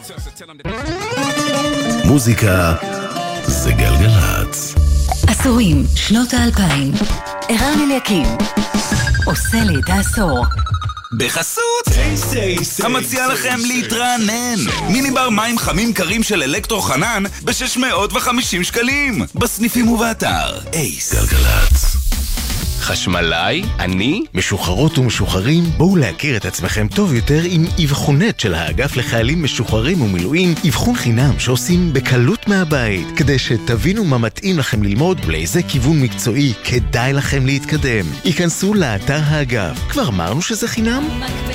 מוזיקה זה גלגלצ. עשורים, שנות ה-2000. ערן אליקים עושה לי את העשור. בחסות המציע לכם להתרענן מיני בר מים חמים קרים של אלקטרו חנן ב-650 שקלים בסניפים ובאתר אייס. גלגלצ. חשמלאי? אני? משוחררות ומשוחררים, בואו להכיר את עצמכם טוב יותר עם אבחונת של האגף לחיילים משוחררים ומילואים, אבחון חינם שעושים בקלות מהבית, כדי שתבינו מה מתאים לכם ללמוד ולאיזה כיוון מקצועי כדאי לכם להתקדם. היכנסו לאתר האגף. כבר אמרנו שזה חינם?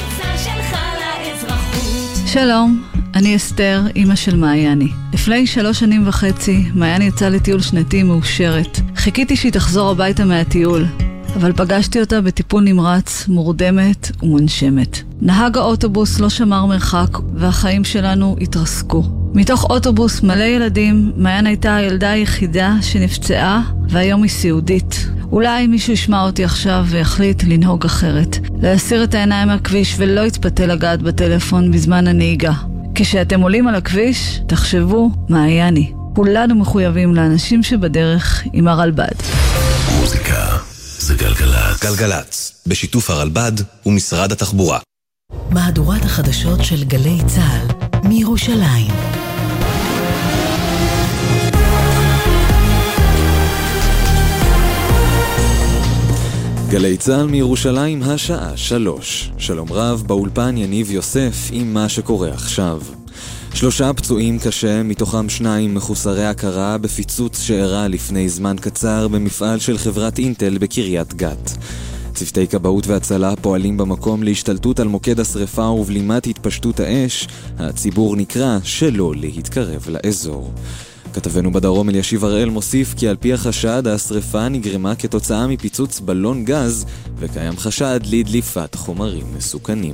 שלום, אני אסתר, אמא של מעייני. לפני 3.5 שנים, מעייני יצאה לטיול שנתי מאושרת. חיכיתי שהיא תחזור הביתה מהטיול, אבל פגשתי אותה בטיפול נמרץ, מורדמת ומונשמת. נהג האוטובוס לא שמר מרחק, והחיים שלנו התרסקו. מתוך אוטובוס מלא ילדים, מעיין הייתה הילדה היחידה שנפצעה, והיום היא סיעודית. אולי מישהו ישמע אותי עכשיו ויחליט לנהוג אחרת. להסיר את העיניים מהכביש ולא יתפתה לגעת בטלפון בזמן הנהיגה. כשאתם עולים על הכביש, תחשבו מעייני. כולנו מחויבים לאנשים שבדרך עם הרלב"ד. מוזיקה זה גלגלצ. גלגלצ, בשיתוף הרלב"ד ומשרד התחבורה. מהדורת החדשות של גלי צהל מירושלים. גלי צהל מירושלים השעה 3. שלום רב, באולפן יניב יוסף עם מה שקורה עכשיו. 3 פצועים קשה, מתוכם 2 מחוסרי הכרה בפיצוץ שאירע לפני זמן קצר במפעל של חברת אינטל בקריית גת. צוותי כבאות והצלה פועלים במקום להשתלטות על מוקד השריפה ובלימת התפשטות האש. הציבור נקרא שלא להתקרב לאזור. כתבנו בדרום אלישיב הראל מוסיף כי על פי החשד השריפה נגרמה כתוצאה מפיצוץ בלון גז וקיים חשד לדליפת חומרים מסוכנים.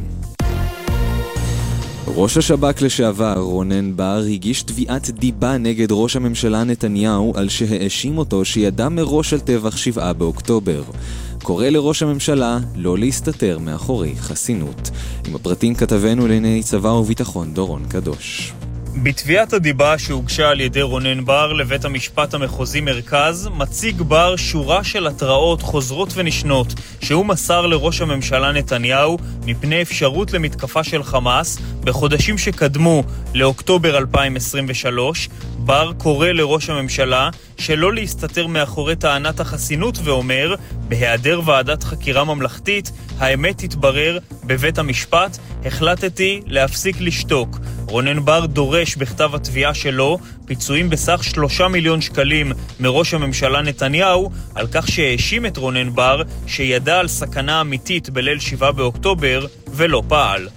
ראש השב"כ לשעבר רונן בר הגיש תביעת דיבה נגד ראש הממשלה נתניהו על שהאשים אותו שידע מראש על טבח 7 באוקטובר. קורא לראש הממשלה לא להסתתר מאחורי חסינות. עם הפרטים כתבנו לענייני צבא וביטחון דורון קדוש. בתביעת הדיבה שהוגשה על ידי רונן בר לבית המשפט המחוזי מרכז, מציג בר שורה של התראות חוזרות ונשנות שהוא מסר לראש הממשלה נתניהו מפני אפשרות למתקפה של חמאס בחודשים שקדמו לאוקטובר 2023. בר קורא לראש הממשלה שלא להסתתר מאחורי טענת החסינות ואומר, בהיעדר ועדת חקירה ממלכתית, האמת תתברר בבית המשפט, החלטתי להפסיק לשתוק. רונן בר דורש בכתב התביעה שלו פיצויים בסך 3 מיליון שקלים מראש הממשלה נתניהו על כך שהאשים את רונן בר שידע על סכנה אמיתית בליל 7 באוקטובר ולא פעל.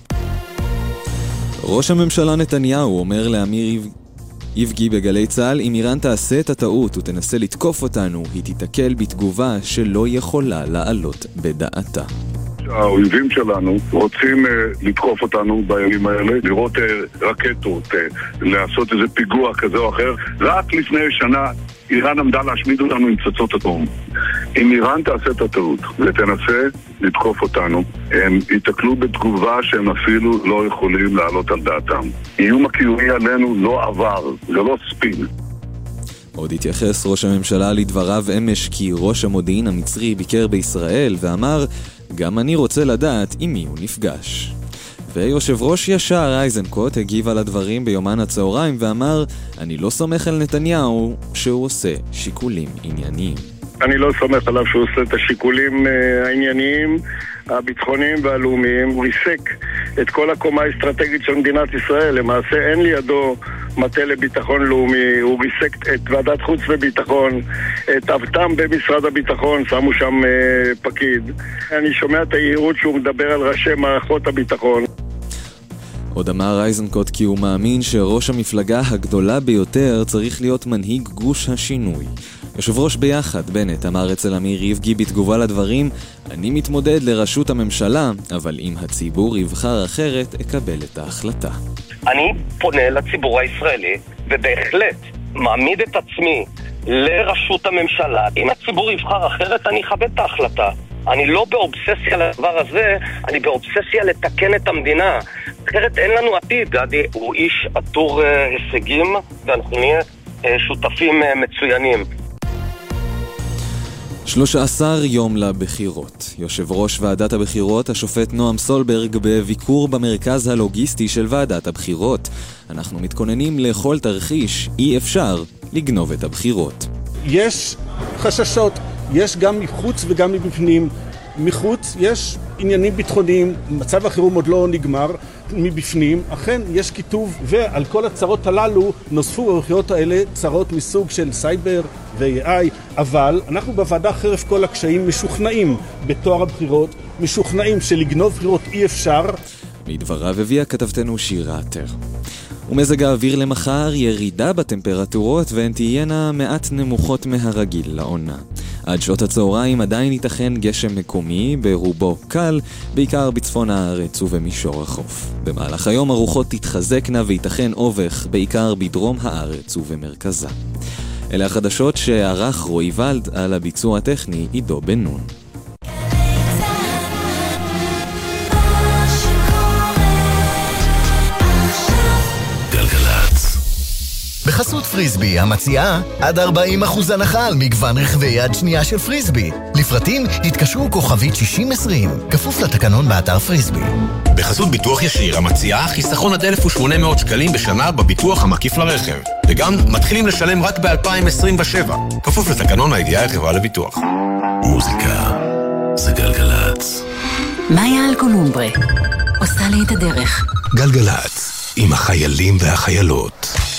ראש הממשלה נתניהו אומר לאמיר יבגי בגלי צהל, אם איראן תעשה את הטעות ותנסה לתקוף אותנו, היא תתקל בתגובה שלא יכולה לעלות בדעתה. האויבים שלנו רוצים לתקוף אותנו בימים האלה, לראות רקטות, לעשות איזה פיגוע כזה או אחר. רק לפני שנה איראן עמדה להשמיד אותנו עם פצצות אטום. אם איראן תעשה את הטעות ותנסה לתקוף אותנו, הם יתקלו בתגובה שהם אפילו לא יכולים לעלות על דעתם. איום הקיומי עלינו לא עבר, זה לא ספין. עוד התייחס ראש הממשלה לדבריו אמש כי ראש המודיעין המצרי ביקר בישראל ואמר, גם אני רוצה לדעת עם מי הוא נפגש. ויושב ראש ישר איזנקוט הגיב על הדברים ביומן הצהריים ואמר, אני לא סומך על נתניהו שהוא עושה שיקולים ענייניים. אני לא סומך עליו שהוא עושה את השיקולים הענייניים, הביטחוניים והלאומיים. הוא ריסק את כל הקומה האסטרטגית של מדינת ישראל. למעשה אין לידו מטה לביטחון לאומי. הוא ריסק את ועדת חוץ וביטחון, את אבטם במשרד הביטחון, שמו שם פקיד. אני שומע את היהירות שהוא מדבר על ראשי מערכות הביטחון. עוד אמר איזנקוט כי הוא מאמין שראש המפלגה הגדולה ביותר צריך להיות מנהיג גוש השינוי. יושב ראש ביחד, בנט, אמר אצל אמיר יבגי בתגובה לדברים, אני מתמודד לראשות הממשלה, אבל אם הציבור יבחר אחרת, אקבל את ההחלטה. אני פונה לציבור הישראלי, ובהחלט מעמיד את עצמי לראשות הממשלה. אם הציבור יבחר אחרת, אני אכבד את ההחלטה. אני לא באובססיה לדבר הזה, אני באובססיה לתקן את המדינה. אחרת אין לנו עתיד. גדי הוא איש עטור הישגים, ואנחנו נהיה שותפים מצוינים. 13 יום לבחירות. יושב ראש ועדת הבחירות, השופט נועם סולברג, בביקור במרכז הלוגיסטי של ועדת הבחירות. אנחנו מתכוננים לכל תרחיש, אי אפשר לגנוב את הבחירות. יש חששות, יש גם מחוץ וגם מבפנים. מחוץ יש עניינים ביטחוניים, מצב החירום עוד לא נגמר. מבפנים, אכן יש כיתוב, ועל כל הצרות הללו נוספו בבחירות האלה צרות מסוג של סייבר ו-AI, אבל אנחנו בוועדה חרף כל הקשיים משוכנעים בתואר הבחירות, משוכנעים שלגנוב בחירות אי אפשר. מדבריו הביאה כתבתנו שירה עטר. ומזג האוויר למחר, ירידה בטמפרטורות והן תהיינה מעט נמוכות מהרגיל לעונה. עד שעות הצהריים עדיין ייתכן גשם מקומי, ברובו קל, בעיקר בצפון הארץ ובמישור החוף. במהלך היום הרוחות תתחזקנה וייתכן אובך, בעיקר בדרום הארץ ובמרכזה. אלה החדשות שערך רועי ולד, על הביצוע הטכני עידו בן נון. בחסות פריסבי המציעה עד 40% הנחה על מגוון רכבי יד שנייה של פריסבי. לפרטים התקשרו כוכבית 6020, כפוף לתקנון באתר פריסבי. בחסות ביטוח ישיר המציעה חיסכון עד 1,800 שקלים בשנה בביטוח המקיף לרכב, וגם מתחילים לשלם רק ב-2027, כפוף לתקנון הידיעה החברה לביטוח. מוזיקה זה גלגלץ. מאיה אלקולומברה עושה לי את הדרך. גלגלץ עם החיילים והחיילות.